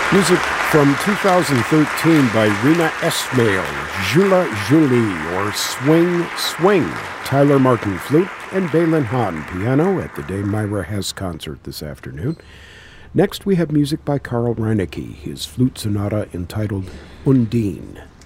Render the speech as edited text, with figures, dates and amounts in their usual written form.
Music from 2013 by Rina Esmail, Jula Julie, or Swing Swing. Tyler Martin, flute, and Balin Hahn, piano, at the Dame Myra Hess concert this afternoon. Next, we have music by Carl Reinecke, his flute sonata entitled Undine.